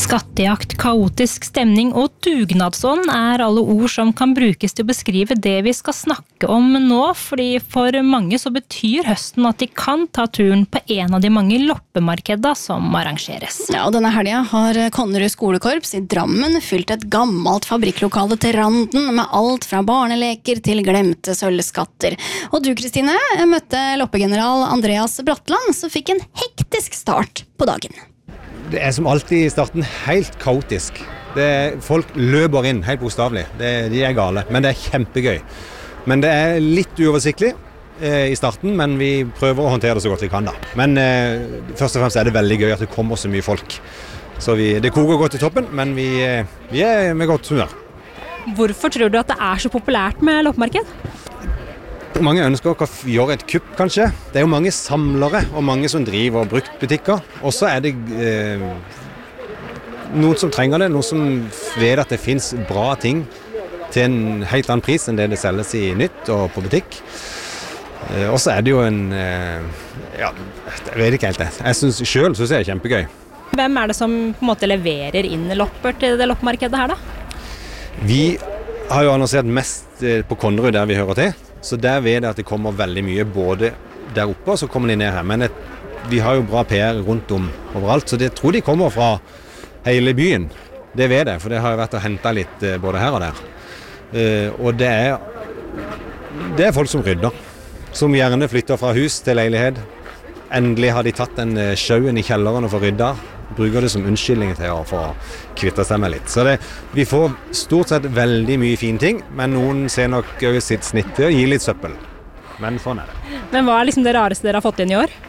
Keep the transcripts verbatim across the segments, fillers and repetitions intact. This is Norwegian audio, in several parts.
Skattejakt, kaotisk stemning og dugnadsånd er alle ord som kan brukes til å beskrive det vi skal snakke om nå, fordi for mange så betyr høsten at de kan ta turen på en av de mange loppemarkeder som arrangeres. Ja, og denne helgen har Konnerud skolekorps i Drammen fylt et gammelt fabrikklokale til randen med alt fra barneleker til glemte sølvskatter. Og du, Kristine, møtte loppegeneral Andreas Bratland, som fikk en hektisk start på dagen. Det er som alltid i starten helt kaotisk. Det er, folk løper inn, helt bokstavelig. Det, de er gale, men det er kjempegøy. Men det er litt uoversiktlig eh, i starten, men vi prøver å håndtere det så godt vi kan da. Men eh, først og fremst er det veldig gøy at det kommer så mye folk. Så vi, det koker godt i toppen, men vi, vi er med godt humør. Hvorfor tror du at det er så populært med loppemarked? Mange ønsker å gjøre et kupp, kanskje. Det er jo mange samlere og mange som driver bruktbutikker. Og så er det eh, noen som trenger det, noen som vet at det finnes bra ting til en helt annen pris enn det det selges i nytt og på butikk. Eh, og så er det jo en eh, ja, jeg vet ikke helt det. Jeg synes, selv synes jeg det er kjempegøy. Hvem er det som på en måte leverer inn lopper til det loppemarkedet her da? Vi har jo annonsert mest på Konnerud der vi hører til. Så der vet jeg at det kommer veldig mye både der oppe og så kommer de ned her. Men et, vi har jo bra P R rundt om overalt, så jeg tror de kommer fra hele byen. Det vet jeg, for det har jeg vært og hentet litt både her og der. Uh, og det er, det er folk som rydder, som gjerne flytter fra hus til leilighet. Endelig har de tatt den sjauen i kjelleren og får rydda. Bruker det som unnskyldning til å få kvitte seg med litt. Så det, vi får stort sett veldig mye fine ting, men noen ser nok også sitt snitt til å gi litt søppel. Men sånn er det. Men hva er liksom det rareste dere har fått inn i år?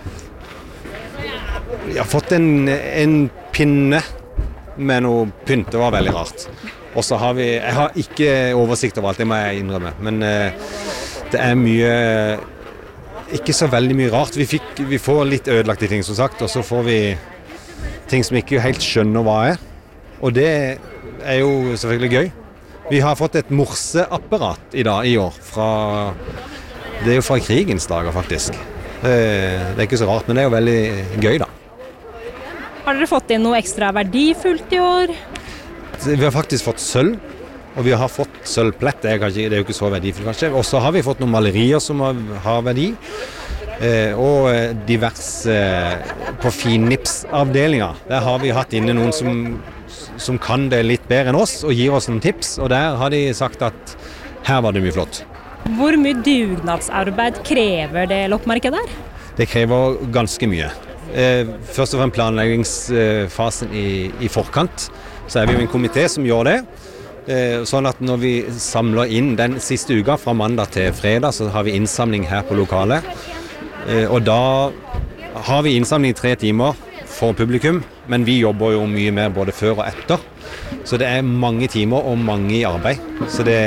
Vi har fått en, en pinne med noe pynt, det var veldig rart. Og så har vi, jeg har ikke oversikt over alt, det må jeg innrømme, men uh, det er mye, ikke så veldig mye rart. Vi, fikk, vi får litt ødelagte ting som sagt, og så får vi ting som ikke helt skjønner hva er. Og det er jo selvfølgelig gøy. Vi har fått et morseapparat i dag, i år, fra, det er jo fra krigens dager faktisk. Det er ikke så rart, men det er jo veldig gøy da. Har dere fått inn noe ekstra verdifullt i år? Vi har faktisk fått sølv, og vi har fått sølvplett, det er, kanskje, det er jo ikke så verdifullt kanskje. Og så har vi fått noen malerier som har, har verdi. Eh, og diverse eh, på finnipsavdelinger. Der har vi hatt inne noen som, som kan det litt bedre enn oss og gir oss noen tips, og der har de sagt at her var det mye flott. Hvor mye dugnadsarbeid krever det loppemarkedet her? Det krever ganske mye. Eh, først og fremst planleggingsfasen i, i forkant, så er vi jo en komité som gjør det. Eh, sånn at når vi samler inn den siste uka fra mandag til fredag, så har vi innsamling her på lokalet. Og da har vi innsamling i tre timer for publikum, men vi jobber jo mye mer både før og etter. Så det er mange timer og mange i arbeid. Så det,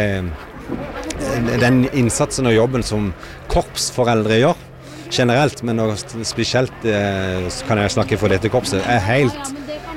den innsatsen og jobben som korpsforeldre gjør, generelt, men spesielt kan jeg snakke for dette korpset, er helt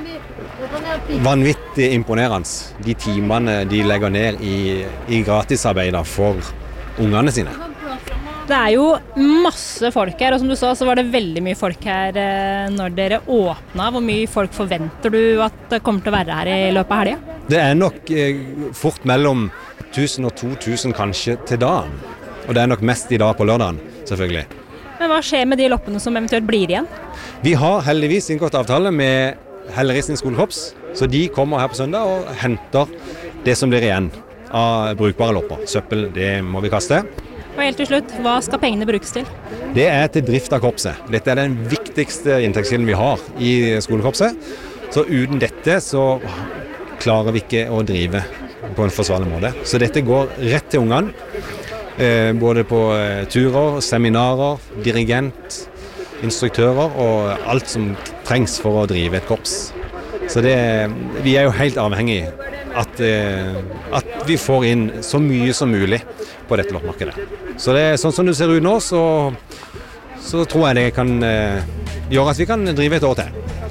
vanvittig imponerende. De timene de legger ned i, i gratisarbeider for ungene sine. Det er jo masse folk her, og som du sa, så var det veldig mye folk her når dere åpnet. Hvor mye folk forventer du at det kommer til å være her i løpet av helgen? Det er nok eh, fort mellom tusen og to tusen kanskje til dagen. Og det er nok mest i dag på lørdagen, selvfølgelig. Men hva skjer med de loppene som eventuelt blir igjen? Vi har heldigvis inngått avtale med Helleristning skolekorps, så de kommer her på søndag og henter det som blir igjen av brukbare lopper. Søppel, det må vi kaste. Og helt til slutt, hva skal pengene brukes til? Det er til drift av korpset. Dette er den viktigste inntektskilden vi har i skolekorpset. Så uten dette så klarer vi ikke å drive på en forsvarlig måte. Så dette går rett til ungene. Eh, både på eh, turer, seminarer, dirigent, instruktører og alt som trengs for å drive et korps. Så det, vi er jo helt avhengig at, eh, at vi får inn så mye som mulig på dette loppemarkedet. Så det er sånn som det ser ut nå, så, så tror jeg det kan eh, gjøre at vi kan drive et år til.